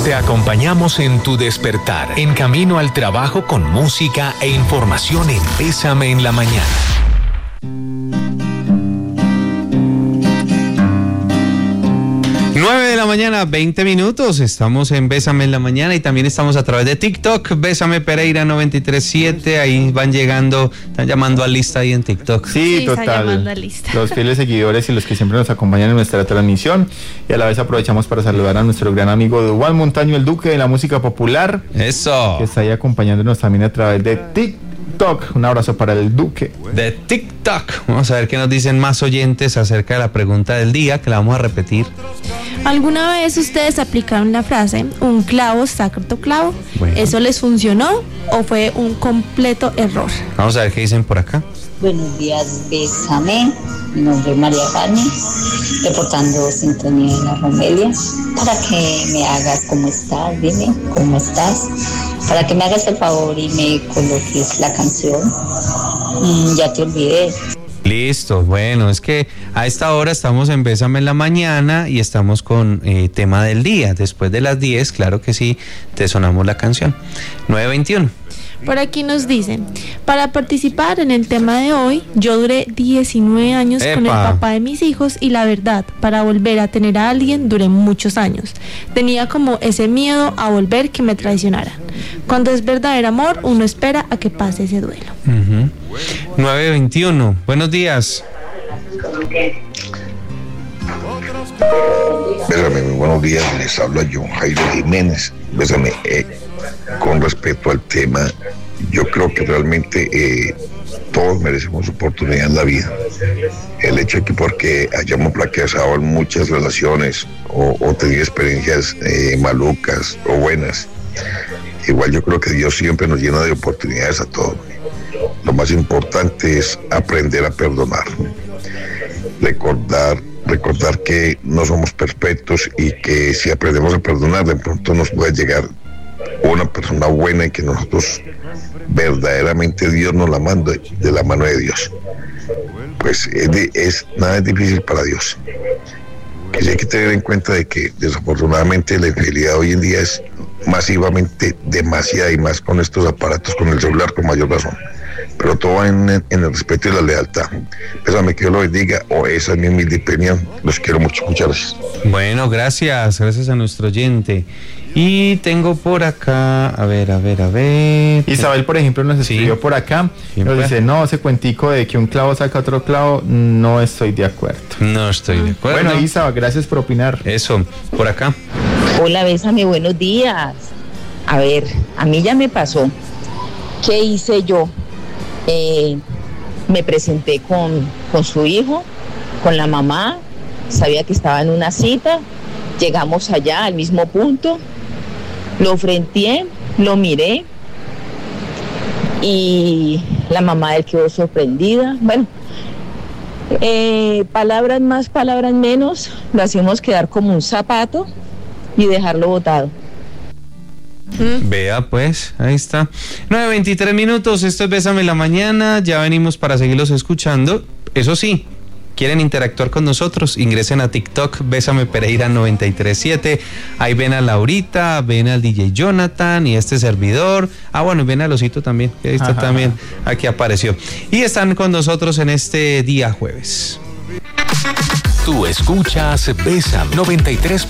Te acompañamos en tu despertar, en camino al trabajo con música e información en Bésame en la Mañana. 9 de la mañana, 20 minutos. Estamos en Bésame en la Mañana y también estamos a través de TikTok. Bésame Pereira 937. Ahí van llegando, están llamando a lista ahí en TikTok. Sí, total. Los fieles seguidores y los que siempre nos acompañan en nuestra transmisión. Y a la vez aprovechamos para saludar a nuestro gran amigo Duván Montaño, el Duque de la música popular. Eso. Que está ahí acompañándonos también a través de TikTok. Un abrazo para el Duque de TikTok. Vamos a ver qué nos dicen más oyentes acerca de la pregunta del día, que la vamos a repetir. ¿Alguna vez ustedes aplicaron la frase un clavo saca otro clavo? Bueno. ¿Eso les funcionó o fue un completo error? Vamos a ver qué dicen por acá. Buenos días, Bésame. Mi nombre es María Carmen, reportando sintonía en la Romelia. Para que me hagas cómo estás, dime cómo estás. Para que me hagas el favor y me coloques la canción. Ya te olvidé. Listo, bueno, es que a esta hora estamos en Bésame en la Mañana y estamos con tema del día. Después de las 10, claro que sí, te sonamos la canción. 9:21. Por aquí nos dicen, para participar en el tema de hoy, yo duré 19 años con el papá de mis hijos y la verdad, para volver a tener a alguien duré muchos años. Tenía como ese miedo a volver que me traicionaran. Cuando es verdadero amor, uno espera a que pase ese duelo. 9:21, buenos días. Bésame, muy buenos días, les habla John Jairo Jiménez. Bésame, con respecto al tema, yo creo que realmente todos merecemos oportunidad en la vida. El hecho de que porque hayamos fracasado en muchas relaciones o tenido experiencias malucas o buenas, igual yo creo que Dios siempre nos llena de oportunidades a todos. Lo más importante es aprender a perdonar, recordar que no somos perfectos y que si aprendemos a perdonar, de pronto nos puede llegar una persona buena y que nosotros verdaderamente Dios nos la manda de la mano de Dios. Pues nada es difícil para Dios. Que sí hay que tener en cuenta de que desafortunadamente la infidelidad hoy en día es masivamente demasiada, y más con estos aparatos, con el celular con mayor razón. Pero todo va en el respeto y la lealtad. Pésame, que Dios lo bendiga, esa es mi humilde opinión. Los quiero mucho, muchas gracias. Bueno, gracias a nuestro oyente. Y tengo por acá, a ver. Isabel, por ejemplo, nos escribió por acá. Nos dice, no, ese cuentico de que un clavo saca otro clavo, no estoy de acuerdo. No estoy de acuerdo. Bueno, Isabel, gracias por opinar. Eso, por acá. Hola, Bésame, buenos días. A ver, a mí ya me pasó. ¿Qué hice yo? Me presenté con su hijo, con la mamá, sabía que estaba en una cita, llegamos allá al mismo punto, lo frenteé, lo miré y la mamá de él quedó sorprendida. Bueno, palabras más, palabras menos, lo hacíamos quedar como un zapato y dejarlo botado. Vea pues, ahí está. 9:23 minutos, esto es Bésame en la Mañana, ya venimos para seguirlos escuchando. Eso sí, quieren interactuar con nosotros, ingresen a TikTok, Bésame Pereira 937, ahí ven a Laurita, ven al DJ Jonathan y este servidor, bueno, ven al Osito también, que ahí está también, aquí apareció. Y están con nosotros en este día jueves. Tú escuchas Bésame 93.7.